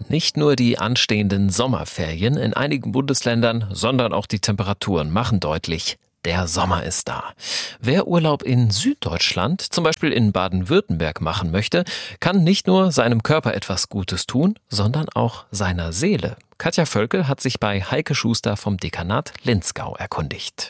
Nicht nur die anstehenden Sommerferien in einigen Bundesländern, sondern auch die Temperaturen machen deutlich, der Sommer ist da. Wer Urlaub in Süddeutschland, zum Beispiel in Baden-Württemberg machen möchte, kann nicht nur seinem Körper etwas Gutes tun, sondern auch seiner Seele. Katja Völkel hat sich bei Heike Schuster vom Dekanat Linzgau erkundigt.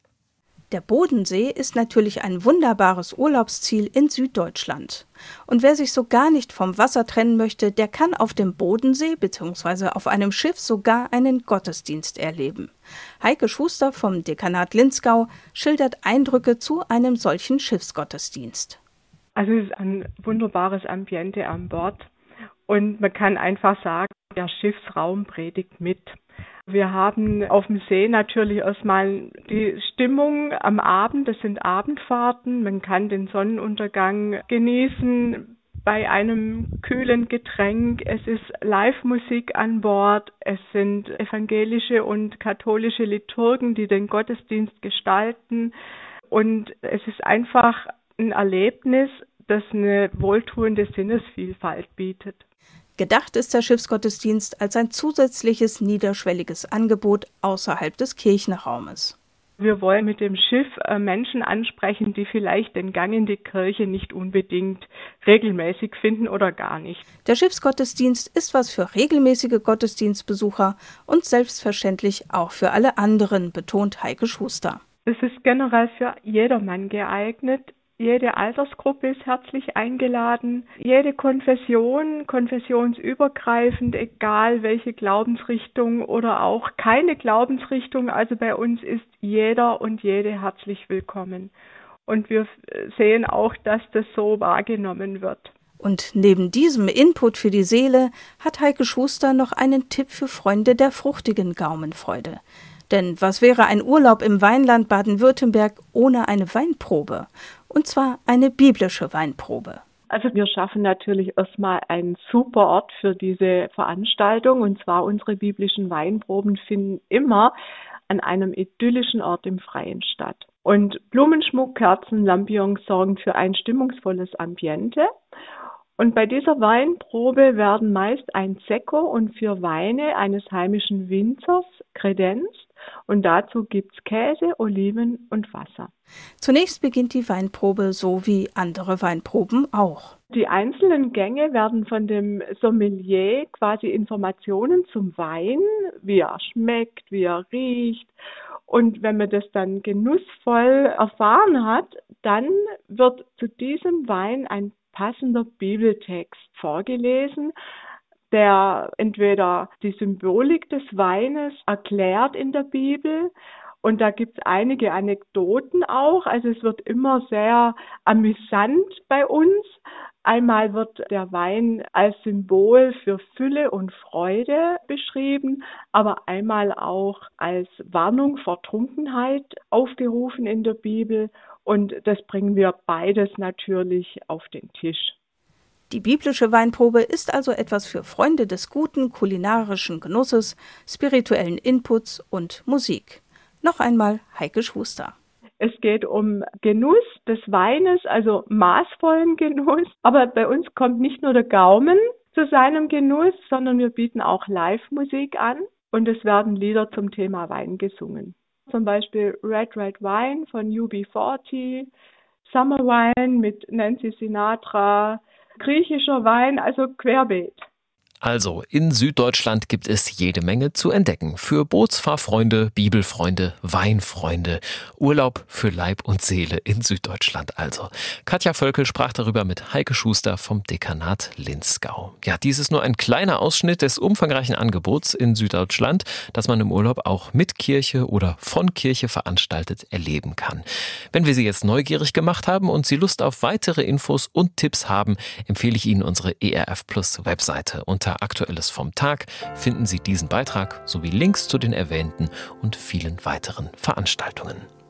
Der Bodensee ist natürlich ein wunderbares Urlaubsziel in Süddeutschland. Und wer sich so gar nicht vom Wasser trennen möchte, der kann auf dem Bodensee bzw. auf einem Schiff sogar einen Gottesdienst erleben. Heike Schuster vom Dekanat Linzgau schildert Eindrücke zu einem solchen Schiffsgottesdienst. Also es ist ein wunderbares Ambiente an Bord und man kann einfach sagen, der Schiffsraum predigt mit. Wir haben auf dem See natürlich erstmal die Stimmung am Abend, das sind Abendfahrten, man kann den Sonnenuntergang genießen bei einem kühlen Getränk, es ist Live-Musik an Bord, es sind evangelische und katholische Liturgen, die den Gottesdienst gestalten und es ist einfach ein Erlebnis, das eine wohltuende Sinnesvielfalt bietet. Gedacht ist der Schiffsgottesdienst als ein zusätzliches niederschwelliges Angebot außerhalb des Kirchenraumes. Wir wollen mit dem Schiff Menschen ansprechen, die vielleicht den Gang in die Kirche nicht unbedingt regelmäßig finden oder gar nicht. Der Schiffsgottesdienst ist was für regelmäßige Gottesdienstbesucher und selbstverständlich auch für alle anderen, betont Heike Schuster. Es ist generell für jedermann geeignet. Jede Altersgruppe ist herzlich eingeladen, jede Konfession, konfessionsübergreifend, egal welche Glaubensrichtung oder auch keine Glaubensrichtung. Also bei uns ist jeder und jede herzlich willkommen. Und wir sehen auch, dass das so wahrgenommen wird. Und neben diesem Input für die Seele hat Heike Schuster noch einen Tipp für Freunde der fruchtigen Gaumenfreude. Denn was wäre ein Urlaub im Weinland Baden-Württemberg ohne eine Weinprobe? Und zwar eine biblische Weinprobe. Also wir schaffen natürlich erstmal einen super Ort für diese Veranstaltung. Und zwar unsere biblischen Weinproben finden immer an einem idyllischen Ort im Freien statt. Und Blumenschmuck, Kerzen, Lampions sorgen für ein stimmungsvolles Ambiente. Und bei dieser Weinprobe werden meist ein Sekko und 4 Weine eines heimischen Winzers kredenzt. Und dazu gibt's Käse, Oliven und Wasser. Zunächst beginnt die Weinprobe so wie andere Weinproben auch. Die einzelnen Gänge werden von dem Sommelier quasi Informationen zum Wein, wie er schmeckt, wie er riecht. Und wenn man das dann genussvoll erfahren hat, dann wird zu diesem Wein ein passender Bibeltext vorgelesen, der entweder die Symbolik des Weines erklärt in der Bibel. Und da gibt es einige Anekdoten auch. Also es wird immer sehr amüsant bei uns. Einmal wird der Wein als Symbol für Fülle und Freude beschrieben, aber einmal auch als Warnung vor Trunkenheit aufgerufen in der Bibel. Und das bringen wir beides natürlich auf den Tisch. Die biblische Weinprobe ist also etwas für Freunde des guten kulinarischen Genusses, spirituellen Inputs und Musik. Noch einmal Heike Schuster. Es geht um Genuss des Weines, also maßvollen Genuss. Aber bei uns kommt nicht nur der Gaumen zu seinem Genuss, sondern wir bieten auch Live-Musik an und es werden Lieder zum Thema Wein gesungen. Zum Beispiel Red Red Wine von UB40, Summer Wine mit Nancy Sinatra, griechischer Wein, also querbeet. Also, in Süddeutschland gibt es jede Menge zu entdecken. Für Bootsfahrfreunde, Bibelfreunde, Weinfreunde. Urlaub für Leib und Seele in Süddeutschland also. Katja Völkel sprach darüber mit Heike Schuster vom Dekanat Linzgau. Ja, dies ist nur ein kleiner Ausschnitt des umfangreichen Angebots in Süddeutschland, das man im Urlaub auch mit Kirche oder von Kirche veranstaltet erleben kann. Wenn wir Sie jetzt neugierig gemacht haben und Sie Lust auf weitere Infos und Tipps haben, empfehle ich Ihnen unsere ERF Plus Webseite. Unter Aktuelles vom Tag finden Sie diesen Beitrag sowie Links zu den erwähnten und vielen weiteren Veranstaltungen.